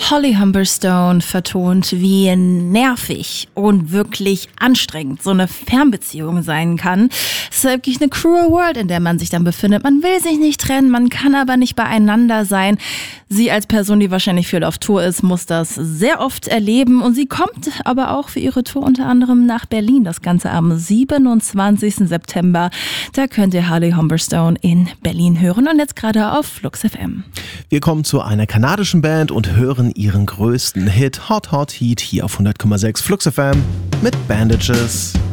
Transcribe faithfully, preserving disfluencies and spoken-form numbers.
Holly Humberstone vertont, wie nervig und wirklich anstrengend so eine Fernbeziehung sein kann. Es ist wirklich eine cruel world, in der man sich dann befindet. Man will sich nicht trennen, man kann aber nicht beieinander sein. Sie als Person, die wahrscheinlich viel auf Tour ist, muss das sehr oft erleben. Und sie kommt aber auch für ihre Tour unter anderem nach Berlin. Das Ganze am siebenundzwanzigsten September. Da könnt ihr Holly Humberstone in Berlin hören und jetzt gerade auf Flux F M. Wir kommen zu einer kanadischen Band und hören ihren größten Hit Hot Hot Heat hier auf hundert Komma sechs Flux F M mit Bandages.